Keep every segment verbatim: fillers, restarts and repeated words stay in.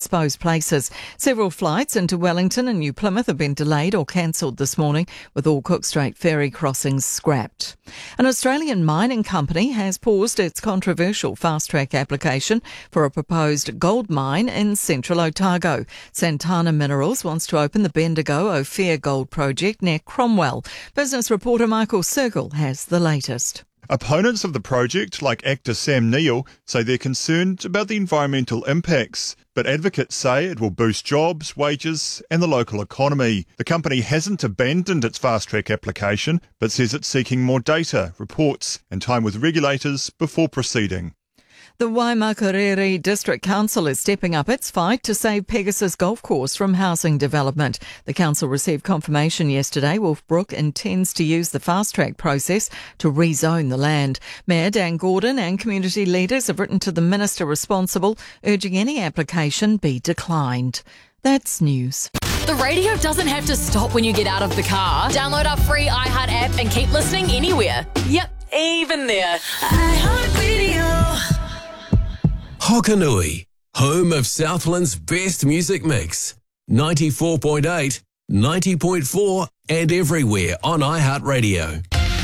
exposed places. Several flights into Wellington and New Plymouth have been delayed or cancelled this morning, with all Cook Strait ferry crossings scrapped. An Australian mining company has paused its controversial fast-track application for a proposed gold mine in central Otago. Santana Minerals wants to open the Bendigo Ophir Gold Project near Cromwell. Business reporter Michael Circle has the latest. Opponents of the project, like actor Sam Neill, say they're concerned about the environmental impacts, but advocates say it will boost jobs, wages and the local economy. The company hasn't abandoned its fast-track application, but says it's seeking more data, reports and time with regulators before proceeding. The Waimakariri District Council is stepping up its fight to save Pegasus Golf Course from housing development. The council received confirmation yesterday Wolfbrook intends to use the fast-track process to rezone the land. Mayor Dan Gordon and community leaders have written to the minister responsible, urging any application be declined. That's news. The radio doesn't have to stop when you get out of the car. Download our free iHeart app and keep listening anywhere. Yep, even there. iHeartRadio. Hokanui, home of Southland's best music mix. ninety-four point eight, ninety point four and everywhere on iHeartRadio.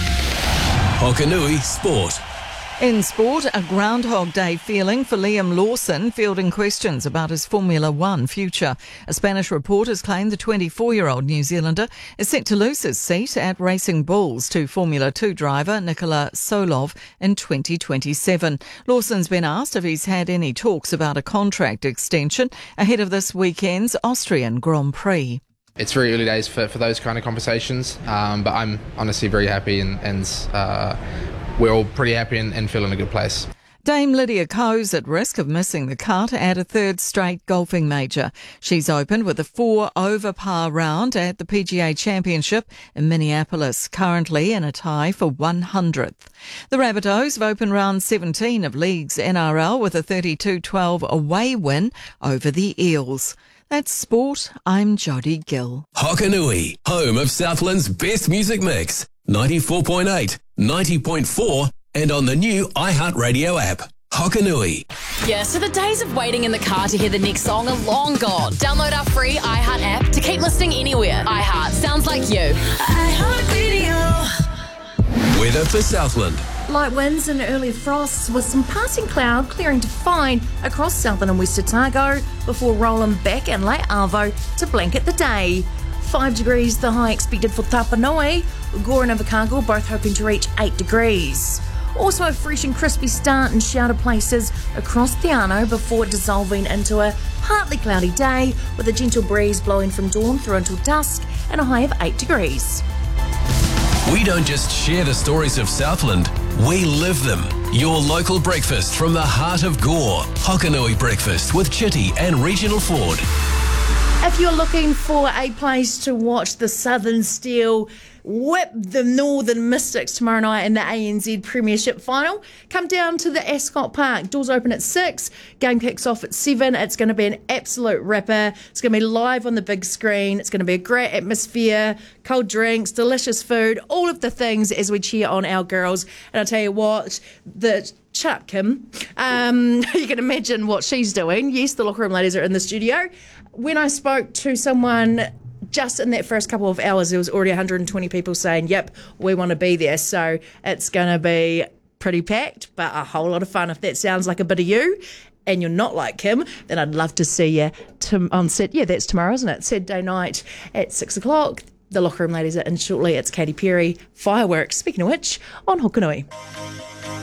Hokanui Sport. In sport, a Groundhog Day feeling for Liam Lawson, fielding questions about his Formula One future. A Spanish report has claimed the twenty-four-year-old New Zealander is set to lose his seat at Racing Bulls to Formula Two driver Nikola Solov in twenty twenty-seven. Lawson's been asked if he's had any talks about a contract extension ahead of this weekend's Austrian Grand Prix. It's very early days for, for those kind of conversations, um, but I'm honestly very happy and, and uh, we're all pretty happy and, and feel in a good place. Dame Lydia Ko's at risk of missing the cut at a third straight golfing major. She's opened with a four over par round at the P G A Championship in Minneapolis, currently in a tie for one hundredth. The Rabbitohs have opened round seventeen of League's N R L with a thirty-two twelve away win over the Eels. That's sport. I'm Jodie Gill. Hokanui, home of Southland's best music mix. ninety-four point eight, ninety point four and on the new iHeartRadio app. Hokanui. Yeah, so the days of waiting in the car to hear the next song are long gone. Download our free iHeart app to keep listening anywhere. iHeart sounds like you. iHeartRadio. Weather for Southland. Light winds and early frosts with some passing cloud clearing to fine across Southern and West Otago before rolling back in late Arvo to blanket the day. Five degrees the high expected for Tapanui. Gore and Invercargill both hoping to reach eight degrees. Also a fresh and crispy start in shelter places across Te Anau before dissolving into a partly cloudy day with a gentle breeze blowing from dawn through until dusk and a high of eight degrees. We don't just share the stories of Southland, we live them. Your local breakfast from the heart of Gore. Hokanui Breakfast with Chitty and Regional Ford. If you're looking for a place to watch the Southern Steel whip the Northern Mystics tomorrow night in the A N Z Premiership Final, come down to the Ascot Park. Doors open at six, game kicks off at seven. It's going to be an absolute ripper. It's going to be live on the big screen. It's going to be a great atmosphere, cold drinks, delicious food, all of the things as we cheer on our girls. And I'll tell you what, the... Shut up, Kim. Um, you can imagine what she's doing. Yes, the locker room ladies are in the studio. When I spoke to someone just in that first couple of hours, there was already one hundred twenty people saying, yep, we want to be there. So it's going to be pretty packed, but a whole lot of fun. If that sounds like a bit of you and you're not like Kim, then I'd love to see you to, on set. Yeah, that's tomorrow, isn't it? Saturday night at six o'clock. The locker room ladies are in shortly. It's Katy Perry, Fireworks. Speaking of which, on Hokanui.